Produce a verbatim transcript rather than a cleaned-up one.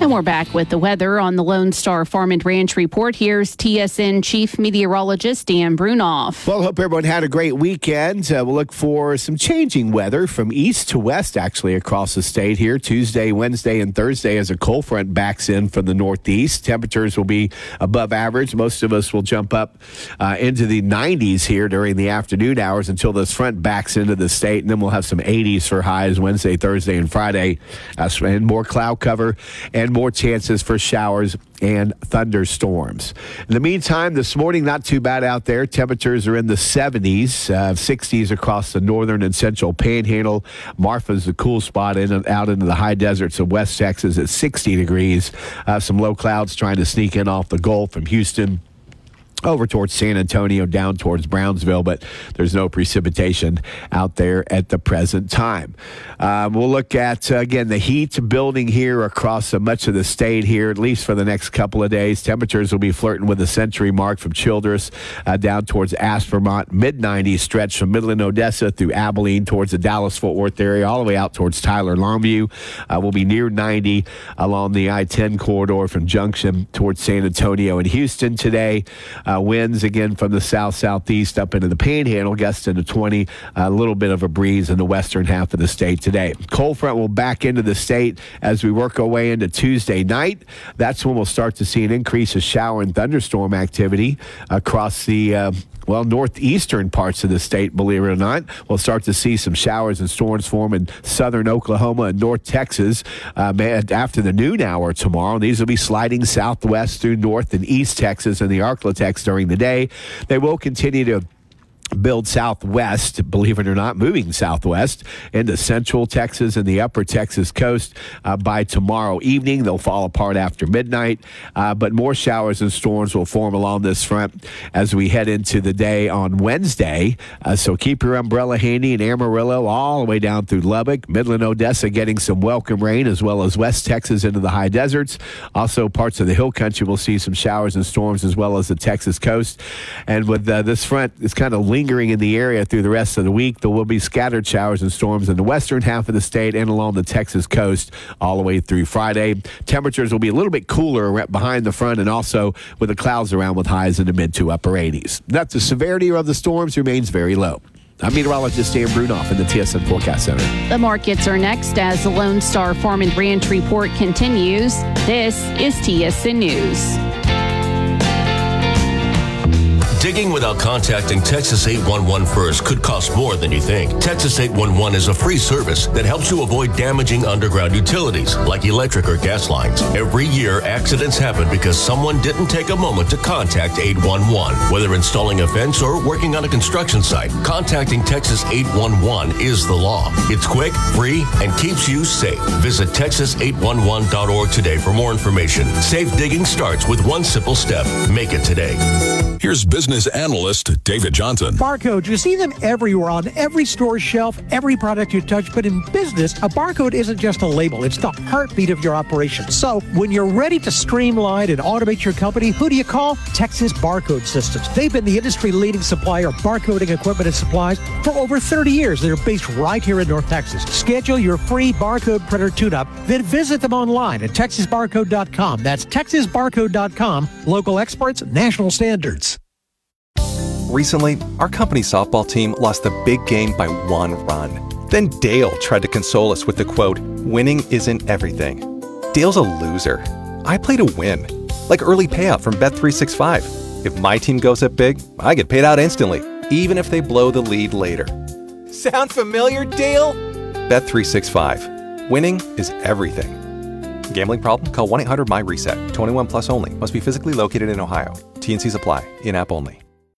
And we're back with the weather on the Lone Star Farm and Ranch Report. Here's T S N Chief Meteorologist Dan Brunoff. Well, hope everyone had a great weekend. Uh, we'll look for some changing weather from east to west, actually, across the state here. Tuesday, Wednesday, and Thursday as a cold front backs in from the northeast. Temperatures will be above average. Most of us will jump up uh, into the nineties here during the afternoon hours until this front backs into the state, and then we'll have some eighties for highs Wednesday, Thursday, and Friday, uh, and more cloud cover and more chances for showers and thunderstorms. In the meantime, this morning, not too bad out there. Temperatures are in the seventies, uh, sixties across the northern and central panhandle. Marfa's the cool spot in and out into the high deserts of West Texas at sixty degrees. Uh, some low clouds trying to sneak in off the Gulf from Houston over towards San Antonio, down towards Brownsville, but there's no precipitation out there at the present time. Um, we'll look at, uh, again, the heat building here across uh, much of the state here, at least for the next couple of days. Temperatures will be flirting with the century mark from Childress uh, down towards Aspermont, mid nineties stretch from Midland, Odessa through Abilene towards the Dallas-Fort Worth area, all the way out towards Tyler, Longview. Uh, will be near ninety along the I ten corridor from Junction towards San Antonio and Houston today. Uh, winds again from the south-southeast up into the panhandle, gusts into twenty. A little bit of a breeze in the western half of the state today. Cold front will back into the state as we work our way into Tuesday night. That's when we'll start to see an increase of shower and thunderstorm activity across the uh, well, northeastern parts of the state, believe it or not. We'll start to see some showers and storms form in southern Oklahoma and North Texas uh, after the noon hour tomorrow. These will be sliding southwest through North and East Texas and the Arklatex during the day. They will continue to build southwest, believe it or not, moving southwest into central Texas and the upper Texas coast uh, by tomorrow evening. They'll fall apart after midnight, uh, but more showers and storms will form along this front as we head into the day on Wednesday. Uh, so keep your umbrella handy in Amarillo all the way down through Lubbock. Midland, Odessa getting some welcome rain, as well as West Texas into the high deserts. Also parts of the hill country will see some showers and storms, as well as the Texas coast. And with uh, this front, it's kind of lingering in the area through the rest of the week. There will be scattered showers and storms in the western half of the state and along the Texas coast all the way through Friday. Temperatures will be a little bit cooler behind the front, and also with the clouds around with highs in the mid to upper eighties. That the severity of the storms remains very low. I'm meteorologist Dan Brunoff in the T S N Forecast Center. The markets are next as the Lone Star Farm and Ranch Report continues. This is T S N News. Digging without contacting Texas eight one one first could cost more than you think. Texas eight one one is a free service that helps you avoid damaging underground utilities like electric or gas lines. Every year, accidents happen because someone didn't take a moment to contact eight one one. Whether installing a fence or working on a construction site, contacting Texas eight one one is the law. It's quick, free, and keeps you safe. Visit Texas eight one one dot org today for more information. Safe digging starts with one simple step. Make it today. Here's business analyst David Johnson. Barcodes, you see them everywhere on every store shelf, every product you touch. But in business, a barcode isn't just a label. It's the heartbeat of your operation. So when you're ready to streamline and automate your company, who do you call? Texas Barcode Systems. They've been the industry-leading supplier of barcoding equipment and supplies for over thirty years. They're based right here in North Texas. Schedule your free barcode printer tune-up, then visit them online at texas barcode dot com. That's texas barcode dot com. Local experts, national standards. Recently, our company softball team lost a big game by one run. Then Dale tried to console us with the quote, "Winning isn't everything." Dale's a loser. I play to win, like early payout from Bet three sixty-five. If my team goes up big, I get paid out instantly, even if they blow the lead later. Sound familiar, Dale? Bet three sixty-five. Winning is everything. Gambling problem? Call one eight hundred M Y RESET. twenty-one plus only. Must be physically located in Ohio. T and Cs apply. In-app only.